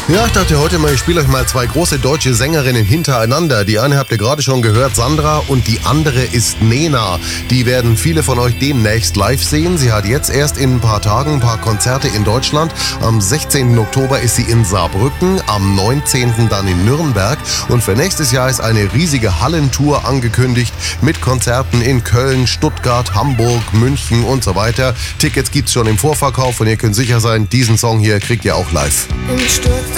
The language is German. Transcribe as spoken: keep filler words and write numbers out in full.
Ja, ich dachte heute mal, ich spiele euch mal zwei große deutsche Sängerinnen hintereinander. Die eine habt ihr gerade schon gehört, Sandra, und die andere ist Nena. Die werden viele von euch demnächst live sehen. Sie hat jetzt erst in ein paar Tagen ein paar Konzerte in Deutschland. Am sechzehnten Oktober ist sie in Saarbrücken, am neunzehnten dann in Nürnberg. Und für nächstes Jahr ist eine riesige Hallentour angekündigt mit Konzerten in Köln, Stuttgart, Hamburg, München und so weiter. Tickets gibt's schon im Vorverkauf und ihr könnt sicher sein, diesen Song hier kriegt ihr auch live. Im Sturz